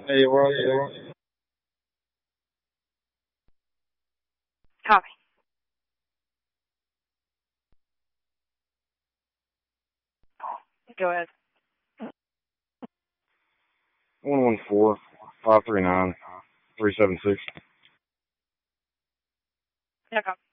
Hey, well, Copy. Go ahead. 114-539-376. No copy.